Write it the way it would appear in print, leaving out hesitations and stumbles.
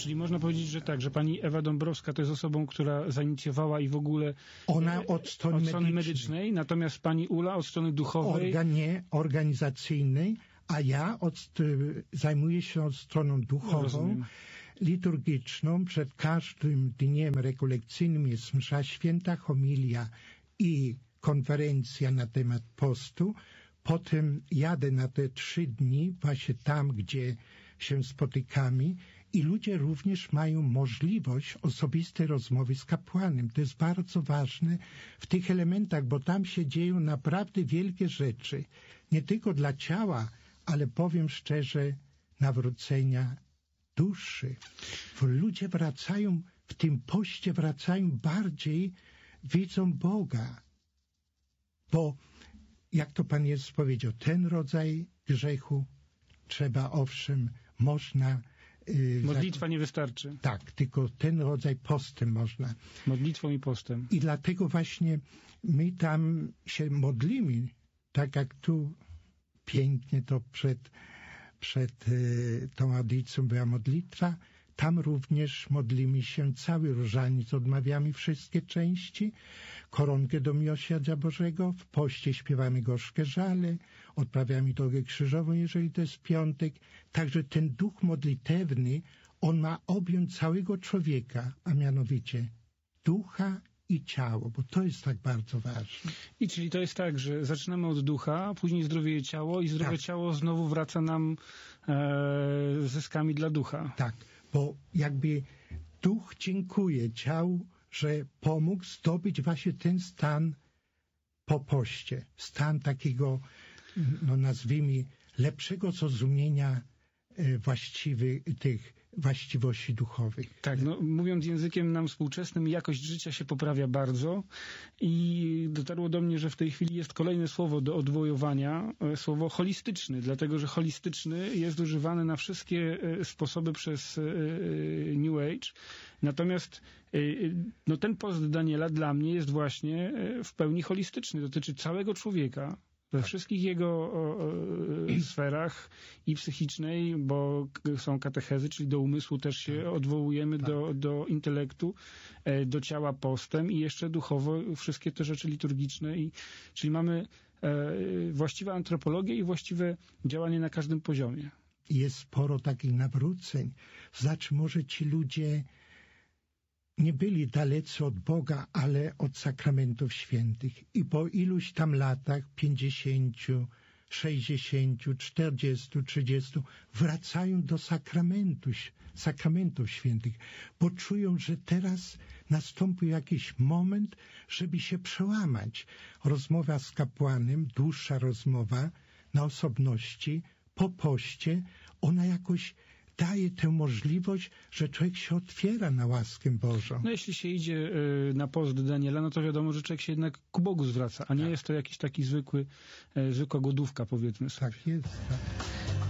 Czyli można powiedzieć, że tak, że pani Ewa Dąbrowska to jest osobą, która zainicjowała i w ogóle ona od strony medycznej, natomiast pani Ula od strony duchowej. Organizacyjnej, a ja zajmuję się stroną duchową, liturgiczną. Przed każdym dniem rekolekcyjnym jest msza święta, homilia i konferencja na temat postu. Potem jadę na te 3 dni właśnie tam, gdzie się spotykamy i ludzie również mają możliwość osobistej rozmowy z kapłanem. To jest bardzo ważne w tych elementach, bo tam się dzieją naprawdę wielkie rzeczy. Nie tylko dla ciała, ale powiem szczerze, nawrócenia duszy. Ludzie wracają, w tym poście wracają bardziej, widzą Boga. Bo jak to Pan Jezus powiedział, ten rodzaj grzechu trzeba, owszem, można... Modlitwa nie wystarczy. Tak, tylko ten rodzaj postem można. Modlitwą i postem. I dlatego właśnie my tam się modlimy, tak jak tu pięknie to przed tą audycją była modlitwa, tam również modlimy się cały różaniec, odmawiamy wszystkie części, koronkę do miłosierdzia Bożego, w poście śpiewamy gorzkie żale, odprawiamy drogę krzyżową, jeżeli to jest piątek. Także ten duch modlitewny, on ma objąć całego człowieka, a mianowicie ducha i ciało, bo to jest tak bardzo ważne. I czyli to jest tak, że zaczynamy od ducha, później zdrowieje ciało i zdrowe ciało znowu wraca nam zyskami dla ducha. Tak, bo jakby duch dziękuje ciału, że pomógł zdobyć właśnie ten stan po poście. Stan takiego, no nazwijmy, lepszego zrozumienia tych właściwości duchowych. Tak, no mówiąc językiem nam współczesnym, jakość życia się poprawia bardzo i dotarło do mnie, że w tej chwili jest kolejne słowo do odwojowania, słowo holistyczny, dlatego, że holistyczny jest używany na wszystkie sposoby przez New Age, natomiast no ten post Daniela dla mnie jest właśnie w pełni holistyczny, dotyczy całego człowieka. We wszystkich jego sferach i psychicznej, bo są katechezy, czyli do umysłu też się odwołujemy, do intelektu, do ciała postem i jeszcze duchowo wszystkie te rzeczy liturgiczne. Czyli mamy właściwą antropologię i właściwe działanie na każdym poziomie. Jest sporo takich nawróceń. Znaczy może ci ludzie nie byli dalecy od Boga, ale od sakramentów świętych. I po iluś tam latach, 50, 60, 40, 30, wracają do sakramentów świętych, bo czują, że teraz nastąpił jakiś moment, żeby się przełamać. Rozmowa z kapłanem, dłuższa rozmowa na osobności, po poście, ona jakoś daje tę możliwość, że człowiek się otwiera na łaskę Bożą. No jeśli się idzie na post Daniela, no to wiadomo, że człowiek się jednak ku Bogu zwraca, a nie jest to jakiś taki zwykła głodówka, powiedzmy sobie. Tak jest. Tak.